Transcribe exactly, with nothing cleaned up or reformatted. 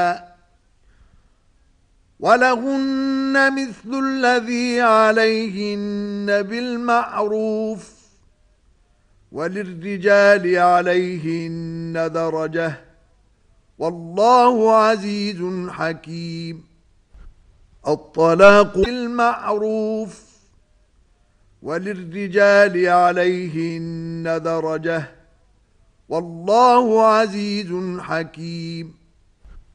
ولهن مثل الذي عليهن بالمعروف وللرجال عليهن درجة والله عزيز حكيم. الطلاق بالمعروف وللرجال عليهن درجة والله عزيز حكيم.